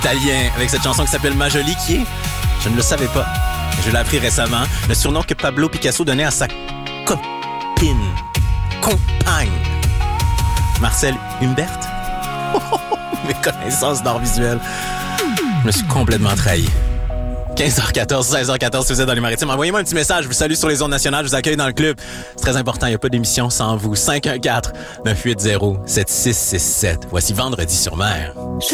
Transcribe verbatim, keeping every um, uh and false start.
italien avec cette chanson qui s'appelle Majoli, qui est, je ne le savais pas, je l'ai appris récemment, le surnom que Pablo Picasso donnait à sa copine, compagne, Marcel Humbert. Mes connaissances d'art visuel. Je me suis complètement trahi. quinze heures quatorze, seize heures quatorze, si vous êtes dans les maritimes, envoyez-moi un petit message. Je vous salue sur les ondes nationales. Je vous accueille dans le club. C'est très important. Il n'y a pas d'émission sans vous. cinq un quatre, neuf huit zéro, sept six six sept. Voici Vendredi sur mer.